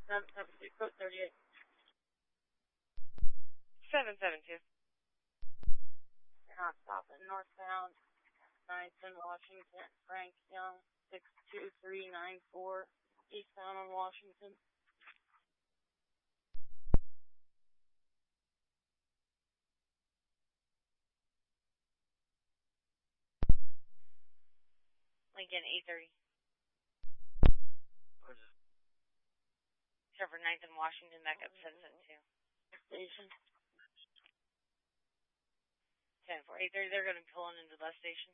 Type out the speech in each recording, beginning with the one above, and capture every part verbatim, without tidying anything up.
Seven seven two, code thirty-eight. Seven seven two. Not stopping northbound, Nynton, Washington. Frank Young, six two three nine four, eastbound on Washington. Lincoln eight thirty. Trevor ninth and Washington, back up seven seven two. Station. ten four. eight thirty, they're going to be pulling into the bus station.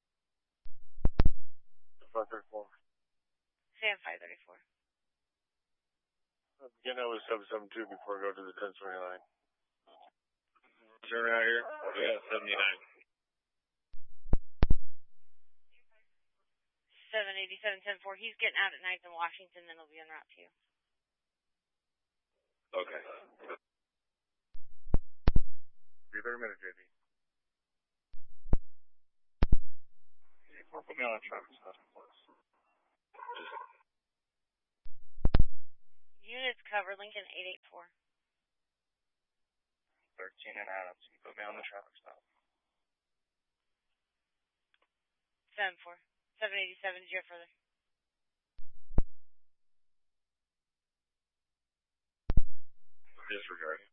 five thirty-four. Sam five thirty-four. Begin that with seven seven two before I go to the ten twenty-nine. Turn out here? Yeah, seventy-nine. seven eighty-seven ten four. He's getting out at ninth and Washington, then he'll be en route to you. Okay. Be there in a minute, J D. Put me on a traffic stop, please. Just... Units cover, Lincoln eight eight four. thirteen and Adams. You put me on the traffic stop. seven four. seven eighty-seven, zero further. Disregard.